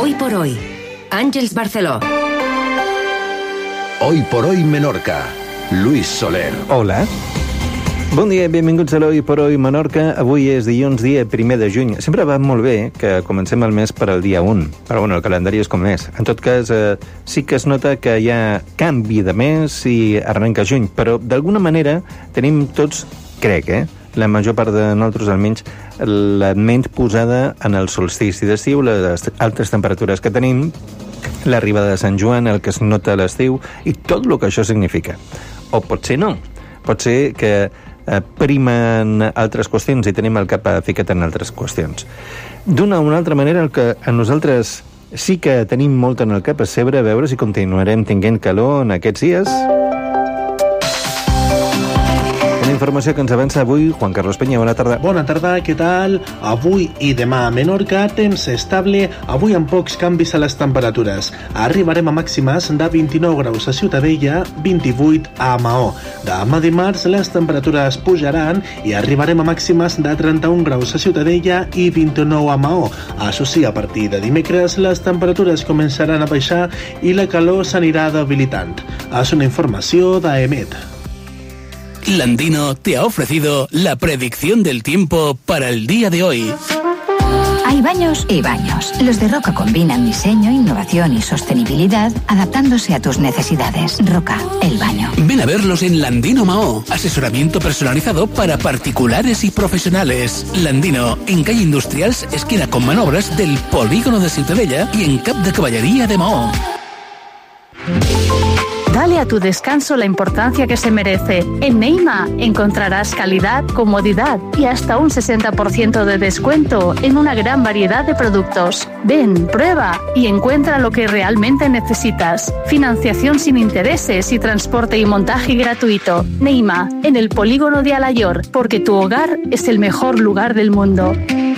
Hoy por hoy, Àngels Barceló. Hoy por hoy Menorca, Luis Soler. Hola. Bon dia, benvinguts a l'Hoy por Hoy Menorca. Avui és dilluns, dia 1 de juny. Sempre va molt bé que comencem el mes per al dia 1, però bueno, el calendari és com és. En tot cas, sí que es nota que hi ha canvi de mes i arrenca juny, però d'alguna manera tenim tots, crec, la major part de nosaltres almenys, la ment posada en el solstici d'estiu, les altes temperatures que tenim, l'arribada de Sant Joan, el que es nota a l'estiu i tot el que això significa. O potser no. Pot ser que primen altres qüestions i tenim el cap ficat en altres qüestions. D'una o una altra manera, el que a nosaltres sí que tenim molt en el cap és saber veure si continuarem tinguent calor en aquests dies. Una informació que ens avança avui Juan Carlos Peña. Bona tarda. Bona tarda, què tal? Avui i demà a Menorca, temps estable, avui amb pocs canvis a les temperatures. Arribarem a màximes de 29 graus a Ciutadella, 28 a Maó. Demà dimarts les temperatures pujaran i arribarem a màximes de 31 graus a Ciutadella i 29 a Maó. Això sí, a partir de dimecres les temperatures començaran a baixar i la calor s'anirà debilitant. És una informació d'Emet. Landino te ha ofrecido la predicción del tiempo para el día de hoy. Hay baños y baños. Los de Roca combinan diseño, innovación y sostenibilidad, adaptándose a tus necesidades. Roca, el baño. Ven a verlos en Landino Mahó. Asesoramiento personalizado para particulares y profesionales. Landino, en calle Industrials, esquina con Manobras del Polígono de Ciutadella y en Cap de Caballería de Mahó. Dale a tu descanso la importancia que se merece. En Neima encontrarás calidad, comodidad y hasta un 60% de descuento en una gran variedad de productos. Ven, prueba y encuentra lo que realmente necesitas. Financiación sin intereses y transporte y montaje gratuito. Neima, en el polígono de Alayor, porque tu hogar es el mejor lugar del mundo.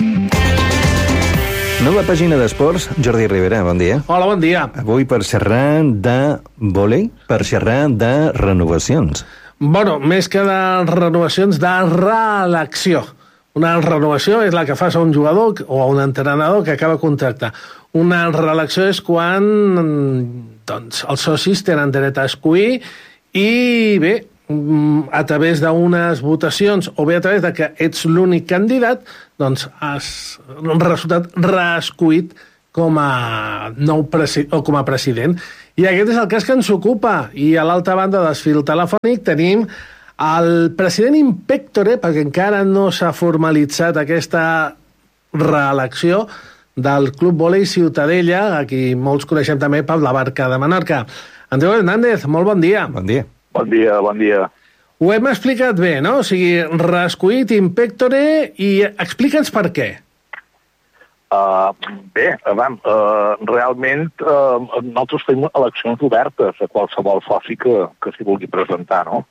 Nova pàgina d'esports, Jordi Rivera, bon dia. Hola, bon dia. Avui per xerrar de vòlei, per xerrar de renovacions. Bueno, més que de renovacions, de reelecció. Una renovació és la que fas a un jugador o a un entrenador que acaba contracte. Una reelecció és quan doncs, els socis tenen dret a escollir i bé, a través d'unes votacions o bé a través de que ets l'únic candidat, doncs has resultat reescollit com a nou o com a president. I aquest és el cas que ens ocupa. I a l'altra banda del fil telefònic tenim el president in pectore, perquè encara no s'ha formalitzat aquesta reelecció del Club Vòlei Ciutadella, a qui molts coneixem també per la Barca de Menorca. Andreu Hernández, molt bon dia. Bon dia. Bon dia, bon dia. Ho hem explicat bé, no? O sigui, reescollit in pectore, i explica'ns per què. Bé, realment nosaltres fem eleccions obertes a qualsevol soci que s'hi vulgui presentar, no?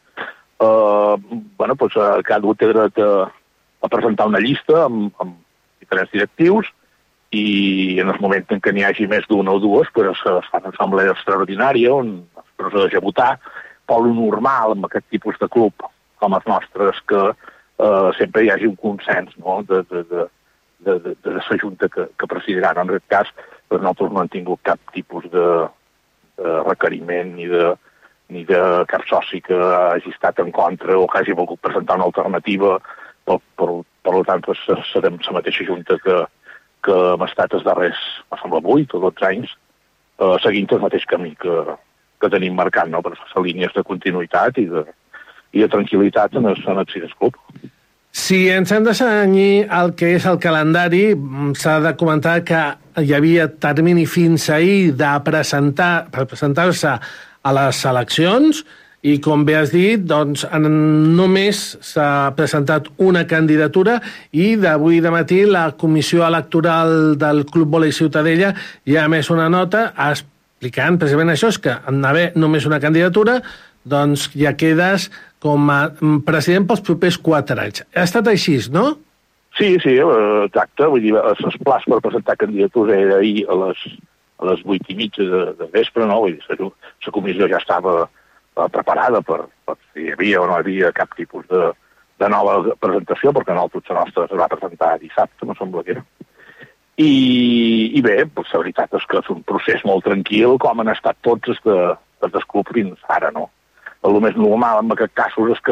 Cada un té dret a presentar una llista amb diferents directius i en el moment en què n'hi hagi més d'una o dues es fa una assemblea extraordinària on es procedeix a votar. Però el normal amb aquest tipus de club com els nostres que sempre hi hagi un consens, no? de la junta que presidiran. En aquest cas, nosaltres no hem tingut cap tipus de requeriment ni de cap soci que hagi estat en contra o que hagi volgut presentar una alternativa. Per tant, serem la mateixa junta que hem estat els darrers, em sembla, 8 o 12 anys, seguint el mateix camí que tenim marcat, no? Per les línies de continuïtat i de tranquil·litat en el Cides Club. Si ens hem de cenyir el que és el calendari, s'ha de comentar que hi havia termini fins ahir per presentar-se a les eleccions i, com bé has dit, doncs, només s'ha presentat una candidatura i d'avui de matí la Comissió Electoral del Club Vòlei Ciutadella ja ha emès una nota explicant precisament això, és que en haver només una candidatura, doncs ja quedes com a president pels propers 4 anys. Ha estat així, no? Sí, exacte. Vull dir, els plans per presentar candidatures era ahir a les 8:30 de vespre, no? Vull dir, la comissió ja estava preparada per si hi havia o no hi havia cap tipus de nova presentació, perquè la nostra es va presentar dissabte, em sembla que era. I bé, doncs, la veritat és que és un procés molt tranquil, com han estat tots els del club fins ara, no? El més normal en aquests casos és que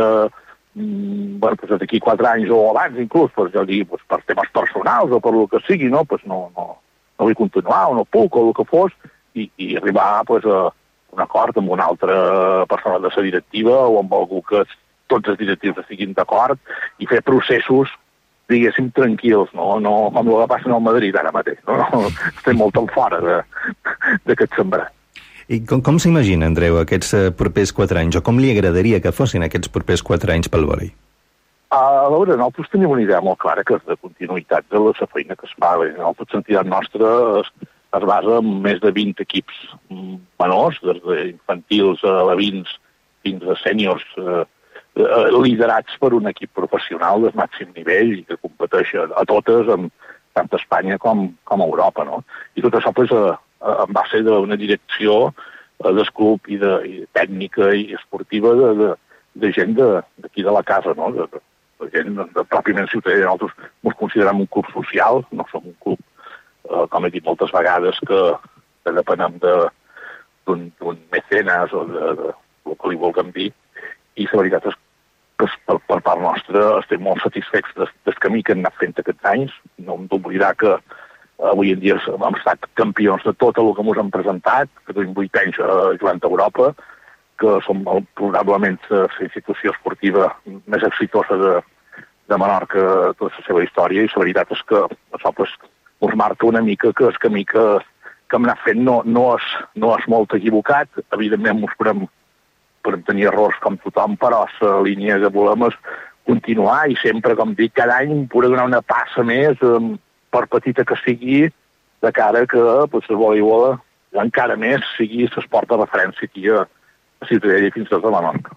d'aquí 4 anys o abans inclús, ja digui, per temes personals o per el que sigui, no vull continuar o no puc o el que fos, i arribar a un acord amb una altra persona de la directiva o amb algú que tots els directius estiguin d'acord i fer processos, diguéssim, tranquils, no com el que passa al Madrid ara mateix. Estem molt en fora d'aquest sembrat. I com s'imagina, Andreu, aquests propers 4 anys, o com li agradaria que fossin aquests propers 4 anys pel vòlei? A veure, nosaltres tenim una idea molt clara que és de continuïtat de la feina que es fa. Nosaltres, l'entitat nostra es basa en més de 20 equips menors, des d'infantils a alevins fins a sèniors, liderats per un equip professional del màxim nivell i que competeix a totes, tant a Espanya com a Europa, no? I tot això en base d'una direcció del club i tècnica i esportiva de gent d'aquí de la casa, no? De gent pròpiament ciutadana. Nosaltres ens considerem un club social, no som un club, com he dit moltes vegades, que depenem d'un mecenes o del que li vulguem dir, i la veritat és que per part nostra estem molt satisfets del camí que hem anat fent aquests anys. No hem d'oblidar que avui en dia hem estat campions de tot el que ens hem presentat, que tenim 8 anys jugant a Europa, que som probablement la institució esportiva més exitosa de Menorca tota la seva història, i la veritat és que això ens marca una mica que el camí que hem anat fent no és molt equivocat. Evidentment ens podem tenir errors com tothom, però la línia que volem és continuar i sempre, com dic, cada any poder donar una passa més, per petita que sigui, de cara que el voleibol encara més sigui l'esport de referència aquí a Ciutadella i fins a Menorca.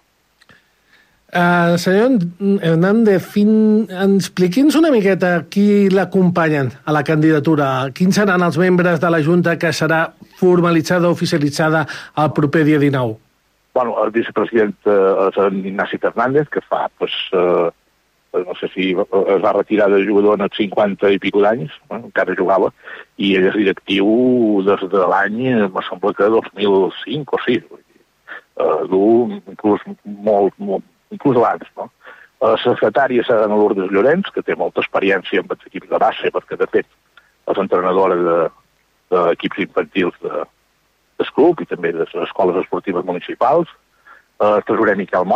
Senyor Hernández, expliqui'ns una miqueta qui l'acompanyen a la candidatura. Quins seran els membres de la Junta que serà formalitzada o oficialitzada el proper dia 19? Bueno, el vicepresident és en Ignasi Fernández, que fa, no sé si es va retirar de jugador en els 50 i pico d'anys, encara jugava, i ell és directiu des de l'any, me sembla que 2005 o 6, inclús inclús abans, no? La secretària serà Lourdes Llorenç, que té molta experiència amb els equips de base, perquè de fet és entrenadora d'equips infantils del club i també de les escoles esportives municipals. El tresorer Miquel